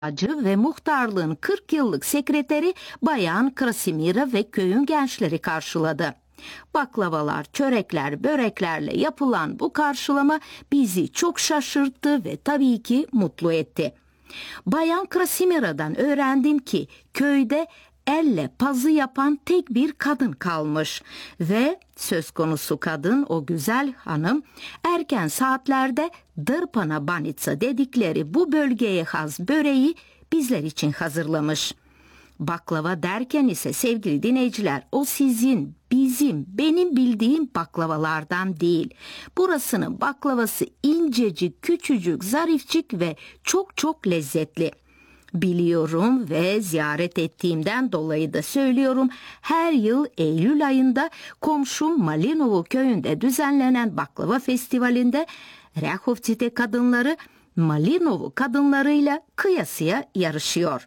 ve muhtarlığın 40 yıllık sekreteri Bayan Krasimira ve köyün gençleri karşıladı. Baklavalar, çörekler, böreklerle yapılan bu karşılama bizi çok şaşırttı ve tabii ki mutlu etti. Bayan Krasimira'dan öğrendim ki köyde elle pazı yapan tek bir kadın kalmış ve söz konusu kadın, o güzel hanım, erken saatlerde dırpana banitsa dedikleri bu bölgeye has böreği bizler için hazırlamış. Baklava derken ise sevgili dinleyiciler, o sizin, bizim, benim bildiğim baklavalardan değil. Burasının baklavası incecik, küçücük, zarifçik ve çok çok lezzetli. Biliyorum ve ziyaret ettiğimden dolayı da söylüyorum. Her yıl Eylül ayında komşum Malinovo köyünde düzenlenen baklava festivalinde Ryahovtite kadınları Malinovo kadınlarıyla kıyasıya yarışıyor.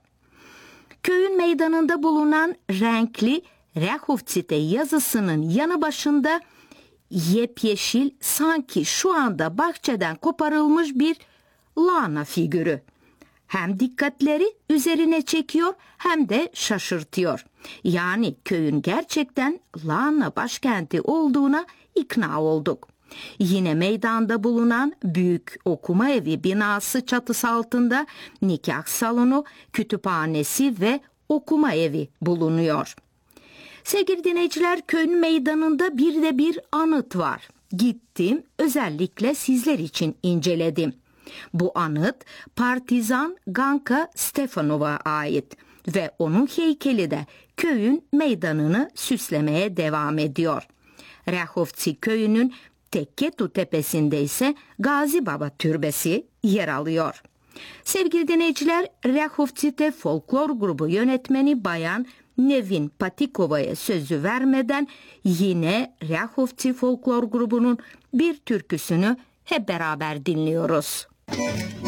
Köyün meydanında bulunan renkli Ryahovtite yazısının yanı başında yepyeşil, sanki şu anda bahçeden koparılmış bir lahana figürü. Hem dikkatleri üzerine çekiyor hem de şaşırtıyor. Yani köyün gerçekten lahana başkenti olduğuna ikna olduk. Yine meydanda bulunan büyük okuma evi binası çatısı altında nikah salonu, kütüphanesi ve okuma evi bulunuyor. Sevgili dinleyiciler, köyün meydanında bir anıt var. Gittim, özellikle sizler için inceledim. Bu anıt Partizan Ganka Stefanov'a ait ve onun heykeli de köyün meydanını süslemeye devam ediyor. Ryahovtsi köyünün Tekketu tepesinde ise Gazi Baba Türbesi yer alıyor. Sevgili dinleyiciler, Ryahovtite folklor grubu yönetmeni Bayan Nevin Patikova'ya sözü vermeden yine Ryahovtsi folklor grubunun bir türküsünü hep beraber dinliyoruz.